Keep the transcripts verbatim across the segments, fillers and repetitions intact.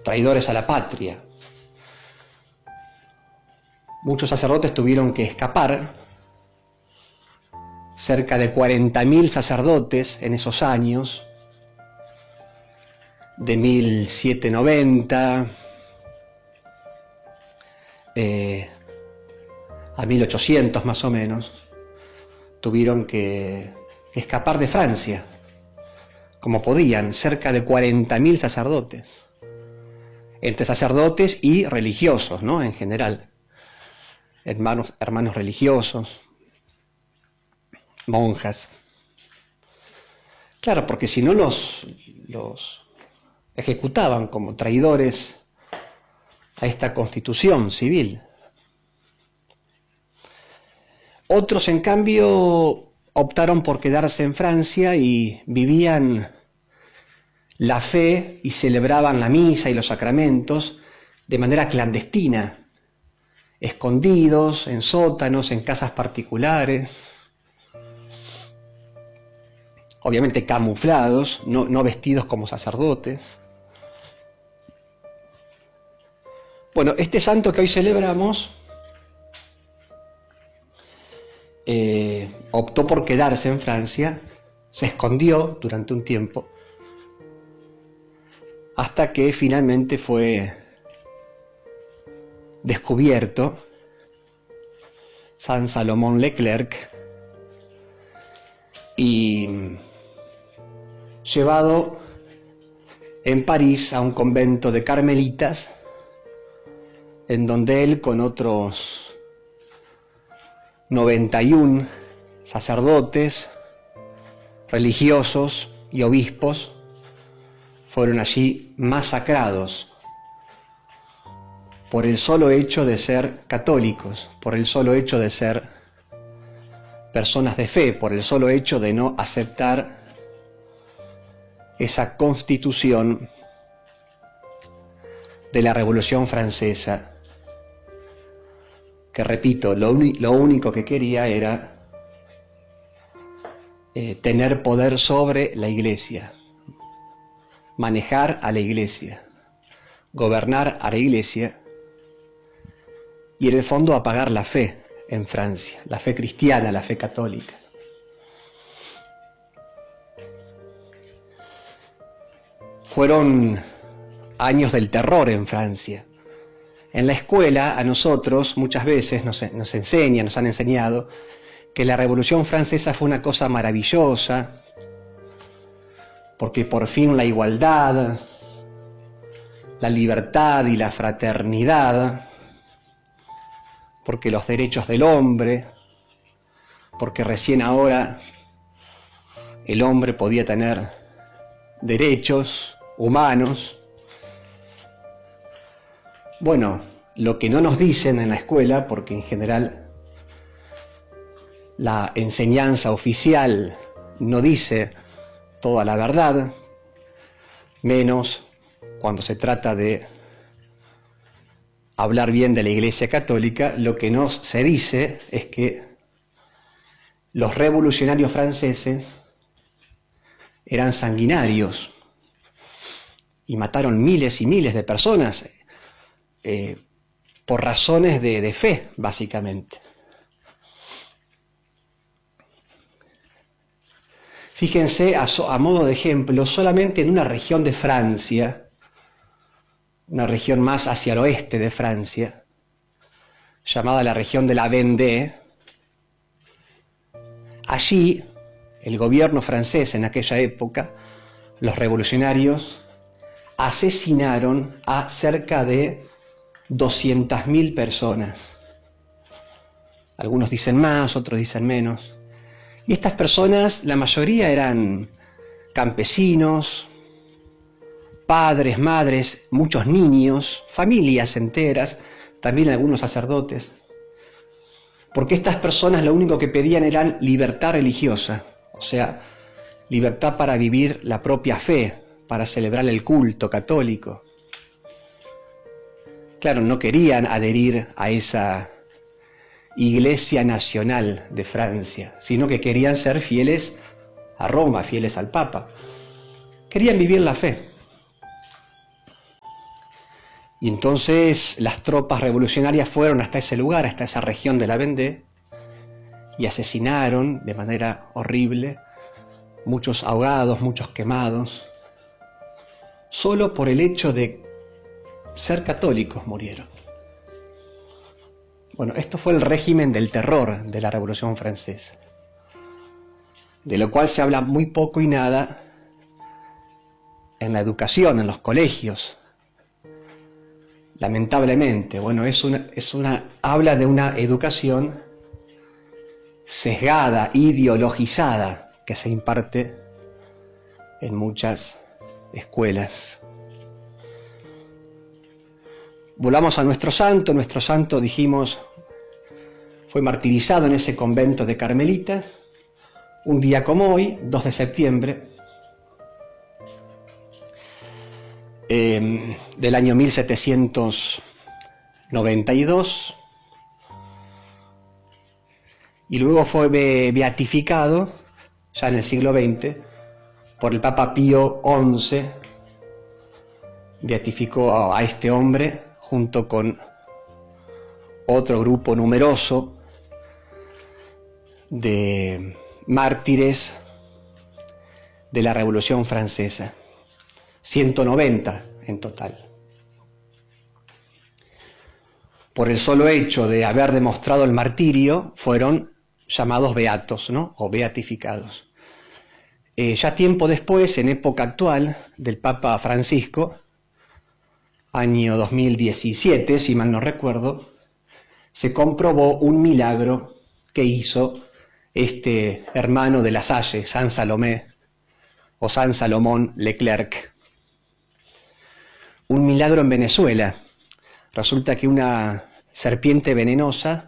traidores a la patria. Muchos sacerdotes tuvieron que escapar, cerca de cuarenta mil sacerdotes en esos años, de mil setecientos noventa eh, a mil ochocientos más o menos, tuvieron que escapar de Francia, como podían, cerca de cuarenta mil sacerdotes, entre sacerdotes y religiosos, ¿no? En general, hermanos, hermanos religiosos, monjas. Claro, porque si no los, los ejecutaban como traidores a esta constitución civil. Otros, en cambio, optaron por quedarse en Francia y vivían la fe y celebraban la misa y los sacramentos de manera clandestina, escondidos, en sótanos, en casas particulares, obviamente camuflados, no, no vestidos como sacerdotes. Bueno, este santo que hoy celebramos eh, optó por quedarse en Francia, se escondió durante un tiempo, hasta que finalmente fue descubierto San Salomón Leclerc y llevado en París a un convento de carmelitas, en donde él, con otros noventa y uno sacerdotes, religiosos y obispos, fueron allí masacrados por el solo hecho de ser católicos, por el solo hecho de ser personas de fe, por el solo hecho de no aceptar esa constitución de la Revolución Francesa, que, repito, lo, lo único que quería era eh, tener poder sobre la Iglesia, manejar a la Iglesia, gobernar a la Iglesia y, en el fondo, apagar la fe en Francia, la fe cristiana, la fe católica. Fueron años del terror en Francia. En la escuela, a nosotros muchas veces nos, nos enseñan, nos han enseñado que la Revolución Francesa fue una cosa maravillosa, porque por fin la igualdad, la libertad y la fraternidad, porque los derechos del hombre, porque recién ahora el hombre podía tener derechos humanos. Bueno, lo que no nos dicen en la escuela, porque en general la enseñanza oficial no dice toda la verdad, menos cuando se trata de hablar bien de la Iglesia Católica, lo que no se dice es que los revolucionarios franceses eran sanguinarios y mataron miles y miles de personas eh, por razones de, de fe, básicamente. Fíjense, a, so, a modo de ejemplo, solamente en una región de Francia, una región más hacia el oeste de Francia, llamada la región de la Vendée, allí el gobierno francés en aquella época, los revolucionarios, asesinaron a cerca de doscientas mil personas. Algunos dicen más, otros dicen menos. Y estas personas, la mayoría eran campesinos, padres, madres, muchos niños, familias enteras, también algunos sacerdotes. Porque estas personas lo único que pedían era libertad religiosa, o sea, libertad para vivir la propia fe, para celebrar el culto católico. Claro, no querían adherir a esa Iglesia Nacional de Francia, sino que querían ser fieles a Roma, fieles al Papa. Querían vivir la fe. Y entonces las tropas revolucionarias fueron hasta ese lugar, hasta esa región de la Vendée, y asesinaron de manera horrible, muchos ahogados, muchos quemados, solo por el hecho de ser católicos murieron. Bueno, esto fue el régimen del terror de la Revolución Francesa, de lo cual se habla muy poco y nada en la educación, en los colegios. Lamentablemente, bueno, es una, es una, habla de una educación sesgada, ideologizada, que se imparte en muchas escuelas. Volvamos a nuestro santo. Nuestro santo, dijimos, fue martirizado en ese convento de carmelitas, un día como hoy, dos de septiembre, eh, del año mil setecientos noventa y dos, y luego fue beatificado, ya en el siglo veinte, por el Papa Pío once, beatificó a este hombre junto con otro grupo numeroso de mártires de la Revolución Francesa, ciento noventa en total. Por el solo hecho de haber demostrado el martirio, fueron llamados beatos, ¿no? O beatificados. Eh, ya tiempo después, en época actual, del Papa Francisco, año dos mil diecisiete, si mal no recuerdo, se comprobó un milagro que hizo este hermano de La Salle, San Salomé, o San Salomón Leclerc. Un milagro en Venezuela. Resulta que una serpiente venenosa,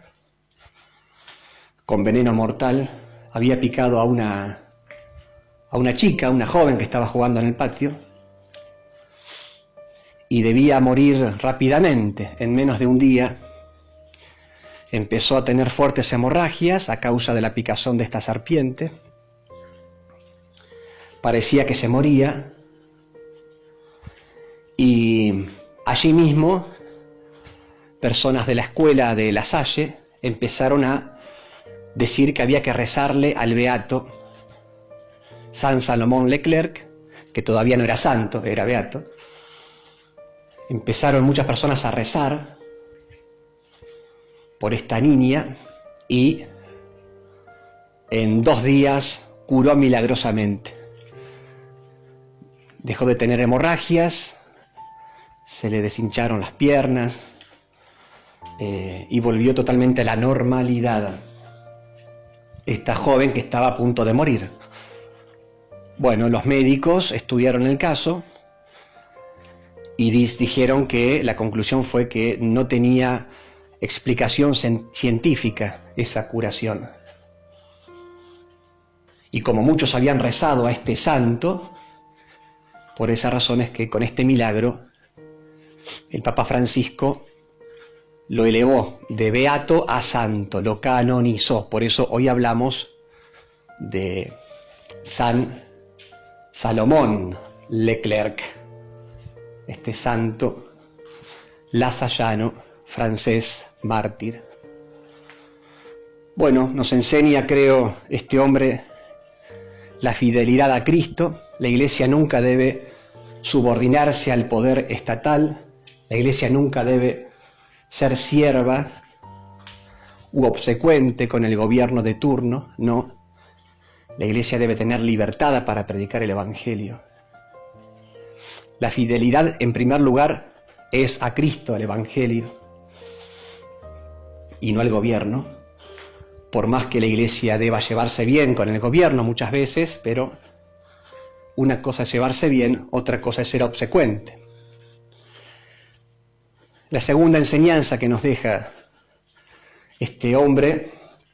con veneno mortal, había picado a una, a una chica, una joven que estaba jugando en el patio, y debía morir rápidamente, en menos de un día. Empezó a tener fuertes hemorragias a causa de la picazón de esta serpiente. Parecía que se moría, y allí mismo personas de la escuela de La Salle empezaron a decir que había que rezarle al beato San Salomón Leclerc, que todavía no era santo, era beato. Empezaron muchas personas a rezar por esta niña y en dos días curó milagrosamente. Dejó de tener hemorragias, se le deshincharon las piernas eh, y volvió totalmente a la normalidad esta joven que estaba a punto de morir. Bueno, los médicos estudiaron el caso y dijeron que la conclusión fue que no tenía explicación científica esa curación. Y como muchos habían rezado a este santo, por esa razón es que con este milagro el Papa Francisco lo elevó de beato a santo, lo canonizó. Por eso hoy hablamos de San Salomón Leclerc, este santo lasallano francés mártir. Bueno, nos enseña, creo, este hombre la fidelidad a Cristo. La Iglesia nunca debe subordinarse al poder estatal. La Iglesia nunca debe ser sierva u obsecuente con el gobierno de turno, no. La Iglesia debe tener libertad para predicar el Evangelio. La fidelidad, en primer lugar, es a Cristo, al Evangelio, y no al gobierno, por más que la Iglesia deba llevarse bien con el gobierno muchas veces, pero una cosa es llevarse bien, otra cosa es ser obsecuente. La segunda enseñanza que nos deja este hombre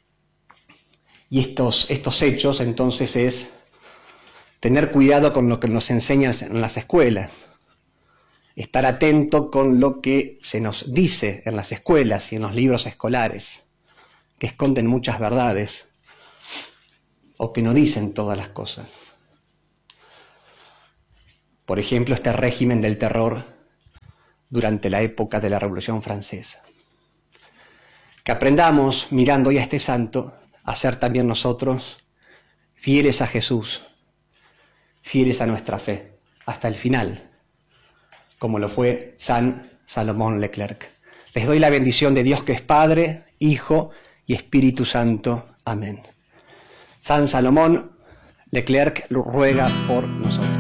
y estos, estos hechos, entonces, es tener cuidado con lo que nos enseñan en las escuelas, estar atento con lo que se nos dice en las escuelas y en los libros escolares, que esconden muchas verdades o que no dicen todas las cosas. Por ejemplo, este régimen del terror durante la época de la Revolución Francesa. Que aprendamos, mirando hoy a este santo, a ser también nosotros fieles a Jesús, fieles a nuestra fe, hasta el final, como lo fue San Salomón Leclerc. Les doy la bendición de Dios que es Padre, Hijo y Espíritu Santo. Amén. San Salomón Leclerc ruega por nosotros.